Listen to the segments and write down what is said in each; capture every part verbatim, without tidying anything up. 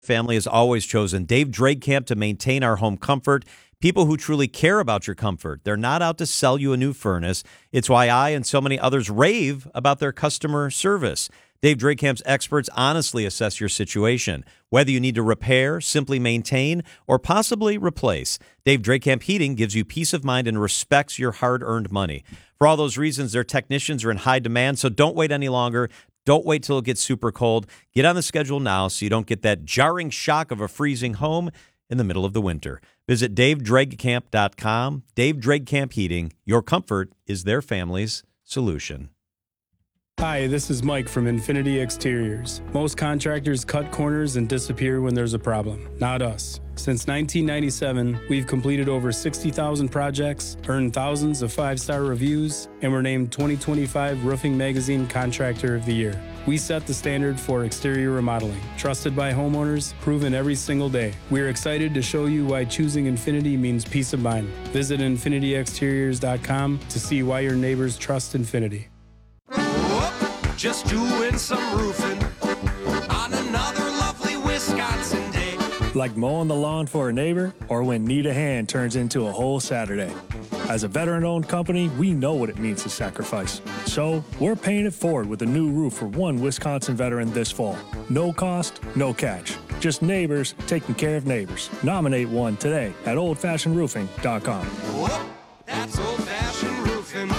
Family has always chosen Dave Drake Camp to maintain our home comfort. People who truly care about your comfort. They're not out to sell you a new furnace. It's why I and so many others rave about their customer service. Dave Drake Camp's experts honestly assess your situation, whether you need to repair, simply maintain, or possibly replace. Dave Drake Camp Heating gives you peace of mind and respects your hard-earned money. For all those reasons, their technicians are in high demand, so don't wait any longer. Don't wait till it gets super cold. Get on the schedule now so you don't get that jarring shock of a freezing home in the middle of the winter. Visit dave drake camp dot com. Dave Drake Camp Heating. Your comfort is their family's solution. Hi, this is Mike from Infinity Exteriors. Most contractors cut corners and disappear when there's a problem. Not us. Since nineteen ninety-seven, we've completed over sixty thousand projects, earned thousands of five-star reviews, and were named twenty twenty-five Roofing Magazine Contractor of the Year. We set the standard for exterior remodeling. Trusted by homeowners, proven every single day. We're excited to show you why choosing Infinity means peace of mind. Visit infinity exteriors dot com to see why your neighbors trust Infinity. Just doing some roofing on another lovely Wisconsin day. Like mowing the lawn for a neighbor, or when need a hand turns into a whole Saturday. As a veteran-owned company, we know what it means to sacrifice. So, we're paying it forward with a new roof for one Wisconsin veteran this fall. No cost, no catch. Just neighbors taking care of neighbors. Nominate one today at old fashioned roofing dot com. Whoop, that's old-fashioned roofing.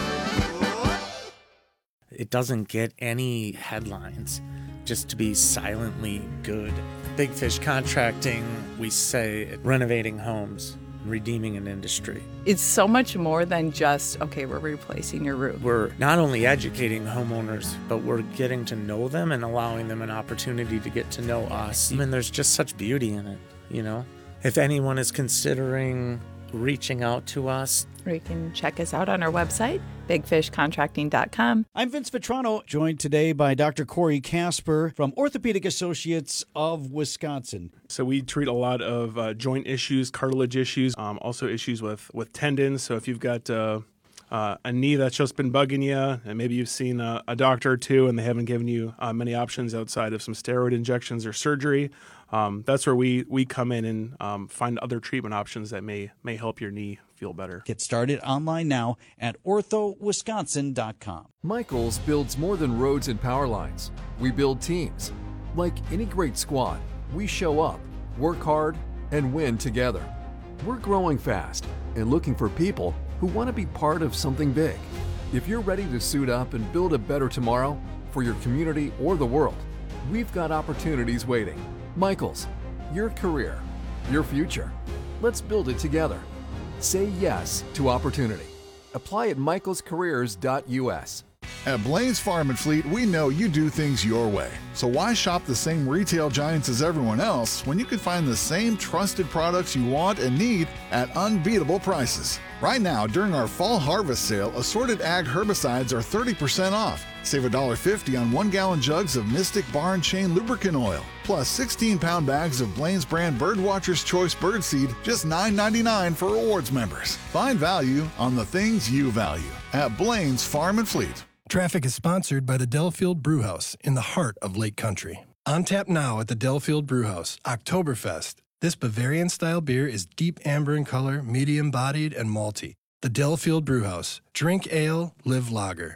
It doesn't get any headlines just to be silently good. Big Fish Contracting, we say renovating homes, redeeming an industry. It's so much more than just, okay, we're replacing your roof. We're not only educating homeowners, but we're getting to know them and allowing them an opportunity to get to know us. I mean, there's just such beauty in it, you know? If anyone is considering reaching out to us, or you can check us out on our website, big fish contracting dot com. I'm Vince Vetrano, joined today by Doctor Corey Casper from Orthopedic Associates of Wisconsin. So we treat a lot of uh, joint issues, cartilage issues, um, also issues with, with tendons. So if you've got uh, uh, a knee that's just been bugging you, and maybe you've seen a, a doctor or two and they haven't given you uh, many options outside of some steroid injections or surgery, um, that's where we, we come in and um, find other treatment options that may may help your knee feel better. Get started online now at ortho wisconsin dot com. Michaels builds more than roads and power lines. We build teams. Like any great squad, we show up, work hard, and win together. We're growing fast and looking for people who want to be part of something big. If you're ready to suit up and build a better tomorrow for your community or the world, we've got opportunities waiting. Michaels, your career, your future. Let's build it together. Say yes to opportunity. Apply at michaels careers dot u s. At Blaine's Farm and Fleet, we know you do things your way. So why shop the same retail giants as everyone else when you can find the same trusted products you want and need at unbeatable prices? Right now, during our fall harvest sale, assorted ag herbicides are thirty percent off. Save one dollar fifty on one-gallon jugs of Mystic Barn Chain Lubricant Oil, plus sixteen-pound bags of Blaine's brand Birdwatcher's Choice Birdseed, just nine ninety-nine for rewards members. Find value on the things you value at Blaine's Farm and Fleet. Traffic is sponsored by the Delafield Brewhouse in the heart of Lake Country. On tap now at the Delafield Brewhouse, Oktoberfest. This Bavarian-style beer is deep amber in color, medium-bodied, and malty. The Delafield Brewhouse. Drink ale, live lager.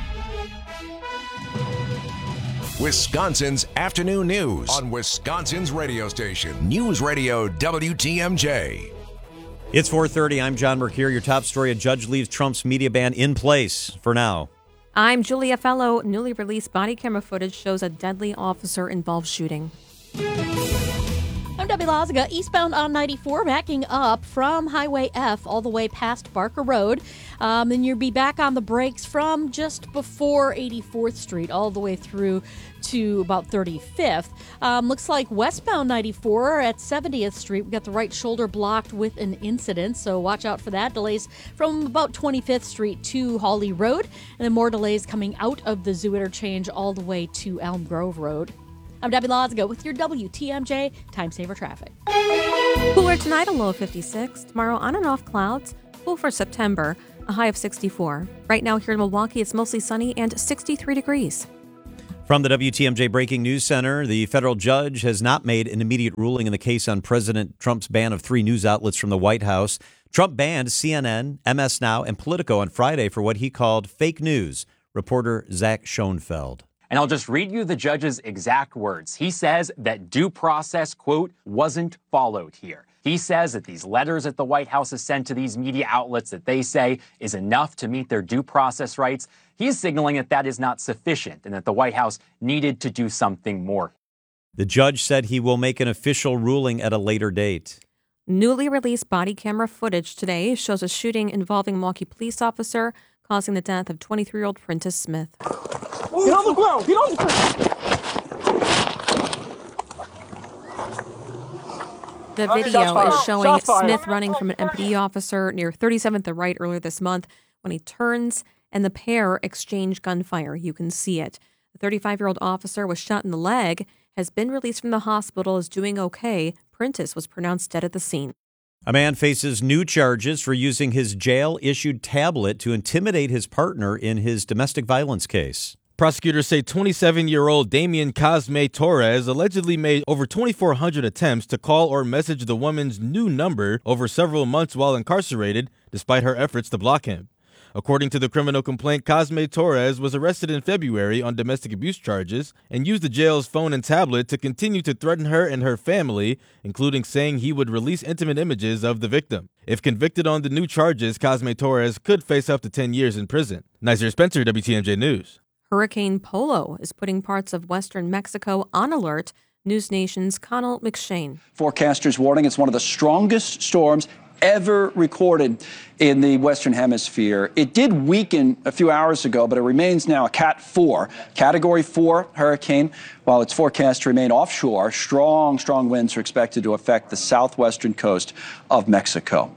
Wisconsin's afternoon news on Wisconsin's radio station, News Radio W T M J. It's four thirty. I'm John Mercure. Your top story: a judge leaves Trump's media ban in place for now. I'm Julia Fellow. Newly released body camera footage shows a deadly officer-involved shooting. I'm Debbie Lazaga. Eastbound on ninety-four, backing up from Highway F all the way past Barker Road. Um, then you'll be back on the brakes from just before eighty-fourth Street all the way through to about thirty-fifth. Um, looks like westbound ninety-four at seventieth Street. We got the right shoulder blocked with an incident, so watch out for that. Delays from about twenty-fifth Street to Hawley Road, and then more delays coming out of the Zoo interchange all the way to Elm Grove Road. I'm Debbie Lazaga with your W T M J Time Saver Traffic. Cooler tonight, a low of fifty-six. Tomorrow, on and off clouds. Cool for September, a high of sixty-four. Right now here in Milwaukee, it's mostly sunny and sixty-three degrees. From the W T M J Breaking News Center, the federal judge has not made an immediate ruling in the case on President Trump's ban of three news outlets from the White House. Trump banned C N N, M S Now, and Politico on Friday for what he called fake news. Reporter Zach Schoenfeld. And I'll just read you the judge's exact words. He says that due process, quote, wasn't followed here. He says that these letters that the White House has sent to these media outlets that they say is enough to meet their due process rights. He is signaling that that is not sufficient and that the White House needed to do something more. The judge said he will make an official ruling at a later date. Newly released body camera footage today shows a shooting involving a Milwaukee police officer causing the death of twenty-three-year-old Prentice Smith. Get on the ground! Get on the ground! The video is showing Smith running from an M P D officer near thirty-seventh and Wright earlier this month when he turns and the pair exchange gunfire. You can see it. The thirty-five-year-old officer was shot in the leg, has been released from the hospital, is doing okay. Prentice was pronounced dead at the scene. A man faces new charges for using his jail-issued tablet to intimidate his partner in his domestic violence case. Prosecutors say twenty-seven-year-old Damian Cosme Torres allegedly made over twenty-four hundred attempts to call or message the woman's new number over several months while incarcerated, despite her efforts to block him. According to the criminal complaint, Cosme Torres was arrested in February on domestic abuse charges and used the jail's phone and tablet to continue to threaten her and her family, including saying he would release intimate images of the victim. If convicted on the new charges, Cosme Torres could face up to ten years in prison. Nizer Spencer, W T M J News. Hurricane Polo is putting parts of western Mexico on alert. News Nation's Connell McShane. Forecasters warning it's one of the strongest storms ever recorded in the Western Hemisphere. It did weaken a few hours ago, but it remains now a Cat four, Category four hurricane. While it's forecast to remain offshore, strong, strong winds are expected to affect the southwestern coast of Mexico.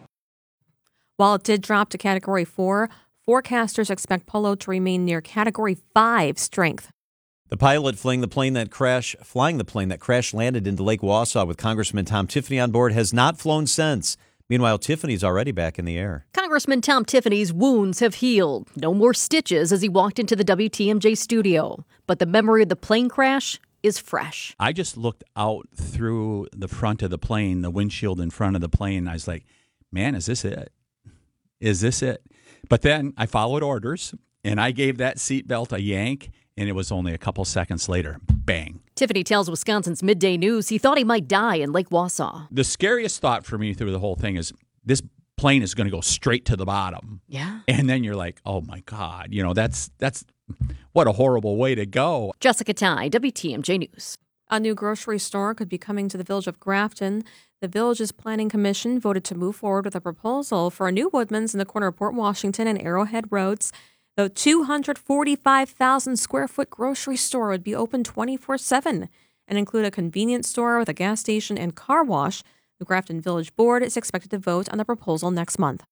While it did drop to Category four, forecasters expect Polo to remain near Category five strength. The pilot flying the plane that crash, flying the plane that crash landed into Lake Wausau with Congressman Tom Tiffany on board has not flown since. Meanwhile, Tiffany's already back in the air. Congressman Tom Tiffany's wounds have healed. No more stitches as he walked into the W T M J studio. But the memory of the plane crash is fresh. I just looked out through the front of the plane, the windshield in front of the plane, and I was like, man, is this it? Is this it? But then I followed orders, and I gave that seatbelt a yank, and it was only a couple seconds later, bang. Tiffany tells Wisconsin's Midday News he thought he might die in Lake Wausau. The scariest thought for me through the whole thing is this plane is going to go straight to the bottom. Yeah. And then you're like, oh, my God, you know, that's that's what a horrible way to go. Jessica Ty, W T M J News. A new grocery store could be coming to the village of Grafton. The village's planning commission voted to move forward with a proposal for a new Woodman's in the corner of Port Washington and Arrowhead Roads. The two hundred forty-five thousand square foot grocery store would be open twenty-four seven and include a convenience store with a gas station and car wash. The Grafton Village Board is expected to vote on the proposal next month.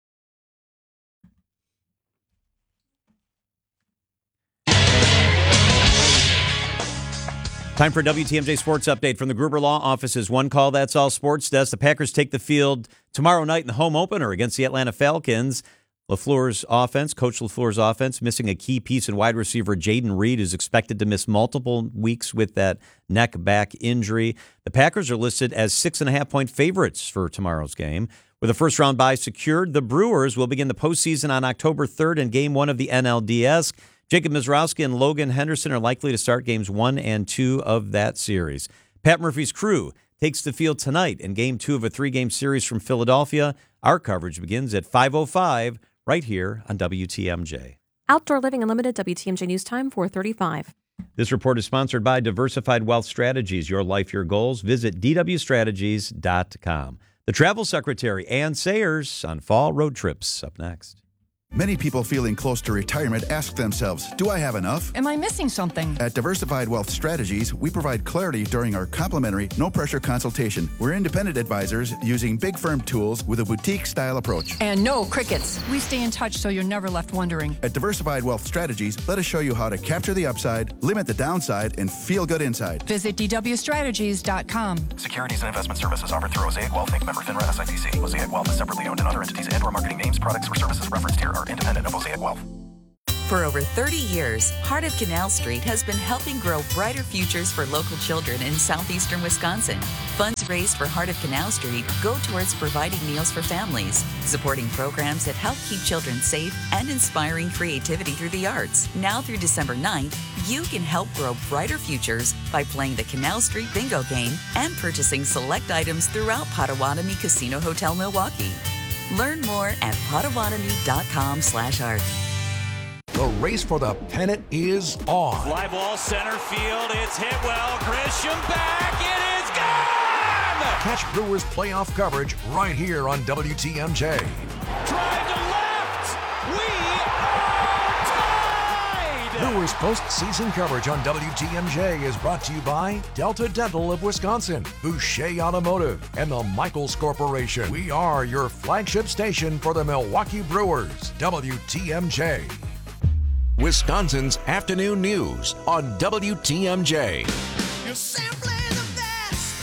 Time for a W T M J Sports Update from the Gruber Law Office's One Call That's All Sports Desk. The Packers take the field tomorrow night in the home opener against the Atlanta Falcons. LaFleur's offense, Coach LaFleur's offense, missing a key piece in wide receiver Jaden Reed, who's expected to miss multiple weeks with that neck back injury. The Packers are listed as six and a half point favorites for tomorrow's game. With a first round bye secured, the Brewers will begin the postseason on October third in game one of the N L D S. Jacob Mizrowski and Logan Henderson are likely to start games one and two of that series. Pat Murphy's crew takes the field tonight in game two of a three game series from Philadelphia. Our coverage begins at five oh five. Right here on W T M J. Outdoor Living Unlimited, W T M J News Time, four thirty-five. This report is sponsored by Diversified Wealth Strategies. Your life, your goals. Visit D W strategies dot com. The Travel Secretary, Ann Sayers, on fall road trips. Up next. Many people feeling close to retirement ask themselves, do I have enough? Am I missing something? At Diversified Wealth Strategies, we provide clarity during our complimentary, no-pressure consultation. We're independent advisors using big firm tools with a boutique-style approach. And no crickets. We stay in touch so you're never left wondering. At Diversified Wealth Strategies, let us show you how to capture the upside, limit the downside, and feel good inside. Visit D W strategies dot com. Securities and investment services offered through Mosaic Wealth, Incorporated. Member FINRA S I P C. Mosaic Wealth is separately owned and other entities and or marketing names, products, or services referenced here are independent of Mosaic Wealth. For over thirty years, Heart of Canal Street has been helping grow brighter futures for local children in southeastern Wisconsin. Funds raised for Heart of Canal Street go towards providing meals for families, supporting programs that help keep children safe, and inspiring creativity through the arts. Now through December ninth, you can help grow brighter futures by playing the Canal Street Bingo game and purchasing select items throughout Potawatomi Casino Hotel Milwaukee. Learn more at potawatomi.com slash art. The race for the pennant is on. Fly ball center field. It's hit well. Grisham back. It is gone! Catch Brewers playoff coverage right here on W T M J. Drive to left. We are tied! Brewers postseason coverage on W T M J is brought to you by Delta Dental of Wisconsin, Boucher Automotive, and the Michaels Corporation. We are your flagship station for the Milwaukee Brewers, W T M J. Wisconsin's afternoon news on W T M J. You're simply the best.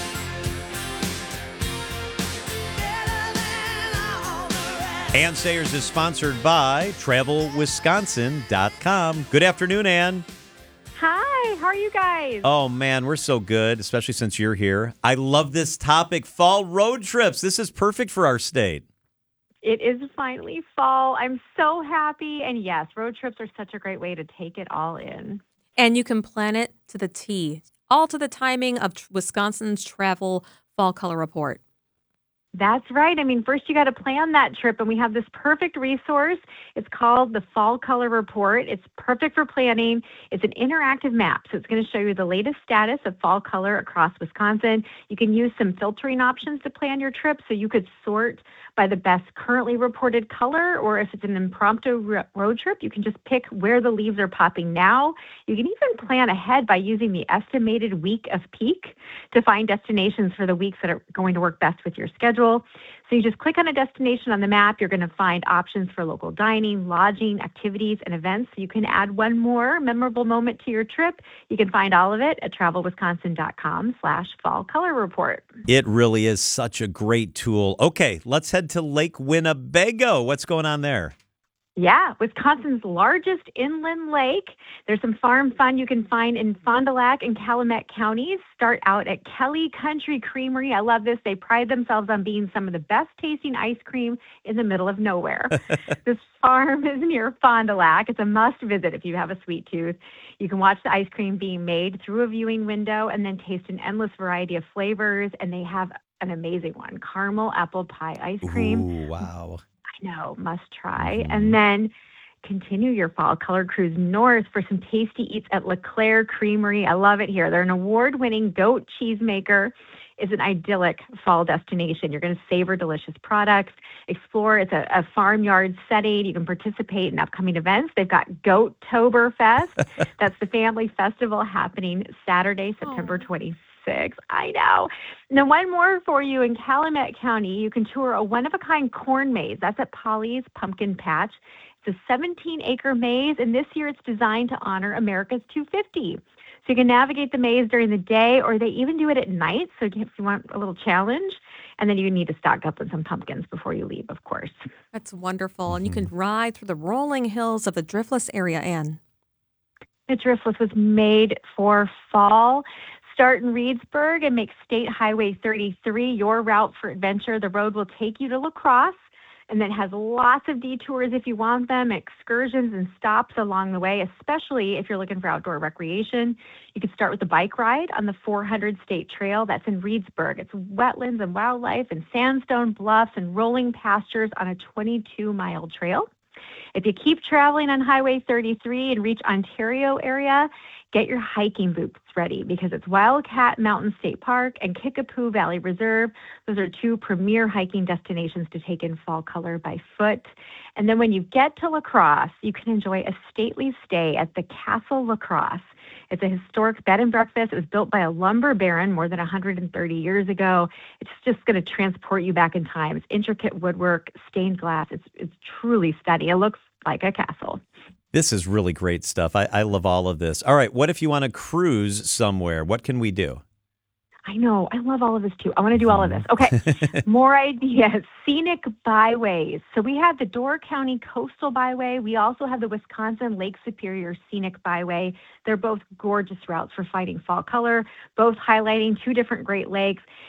Ann Sayers is sponsored by travel wisconsin dot com. Good afternoon, Ann. Hi, how are you guys? Oh, man, we're so good, especially since you're here. I love this topic, fall road trips. This is perfect for our state. It is finally fall. I'm so happy. And yes, road trips are such a great way to take it all in. And you can plan it to the T, all to the timing of Wisconsin's travel fall color report. That's right. I mean, first you got to plan that trip, and we have this perfect resource. It's called the Fall Color Report. It's perfect for planning. It's an interactive map, so it's going to show you the latest status of fall color across Wisconsin. You can use some filtering options to plan your trip, so you could sort by the best currently reported color, or if it's an impromptu ro- road trip, you can just pick where the leaves are popping now. You can even plan ahead by using the estimated week of peak to find destinations for the weeks that are going to work best with your schedule. So you just click on a destination on the map. You're going to find options for local dining, lodging, activities, and events. You can add one more memorable moment to your trip. You can find all of it at travel wisconsin dot com slash fall color report. It really is such a great tool. Okay, let's head to Lake Winnebago. What's going on there? Yeah, Wisconsin's largest inland lake. There's some farm fun you can find in Fond du Lac and Calumet counties. Start out at Kelly Country Creamery. I love this. They pride themselves on being some of the best tasting ice cream in the middle of nowhere. This farm is near Fond du Lac. It's a must visit if you have a sweet tooth. You can watch the ice cream being made through a viewing window and then taste an endless variety of flavors. And they have an amazing one, caramel apple pie ice cream. Ooh, wow. No, must try. And then continue your fall color cruise north for some tasty eats at LeClaire Creamery. I love it here. They're an award-winning goat cheesemaker. It's an idyllic fall destination. You're going to savor delicious products, explore. It's a, a farmyard setting. You can participate in upcoming events. They've got Goat-toberfest. That's the family festival happening Saturday, September twenty-sixth. I know. Now, one more for you in Calumet County. You can tour a one-of-a-kind corn maze. That's at Polly's Pumpkin Patch. It's a seventeen-acre maze, and this year it's designed to honor America's two fifty. So you can navigate the maze during the day, or they even do it at night, so if you want a little challenge. And then you need to stock up on some pumpkins before you leave, of course. That's wonderful. And you can ride through the rolling hills of the Driftless area, Ann. The Driftless was made for fall. Start in Reedsburg and make State Highway thirty-three your route for adventure. The road will take you to La Crosse, and then has lots of detours if you want them, excursions and stops along the way, especially if you're looking for outdoor recreation. You can start with a bike ride on the four hundred State Trail. That's in Reedsburg. It's wetlands and wildlife and sandstone bluffs and rolling pastures on a twenty-two mile trail. If you keep traveling on Highway thirty-three and reach Ontario area, get your hiking boots ready because it's Wildcat Mountain State Park and Kickapoo Valley Reserve. Those are two premier hiking destinations to take in fall color by foot. And then when you get to La Crosse, you can enjoy a stately stay at the Castle La Crosse. It's a historic bed and breakfast. It was built by a lumber baron more than one hundred thirty years ago. It's just going to transport you back in time. It's intricate woodwork, stained glass. It's it's truly stunning. It looks like a castle. This is really great stuff. I, I love all of this. All right, what if you want to cruise somewhere? What can we do? I know. I love all of this too. I want to do all of this. Okay. More ideas. Scenic byways. So we have the Door County Coastal Byway. We also have the Wisconsin Lake Superior Scenic Byway. They're both gorgeous routes for fighting fall color, both highlighting two different Great Lakes.